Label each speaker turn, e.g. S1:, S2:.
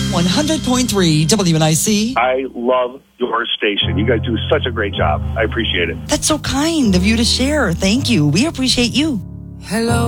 S1: 100.3 WNIC.
S2: I love your station. You guys do such a great job. I appreciate it.
S1: That's so kind of you to share. Thank you. We appreciate you.
S3: Hello.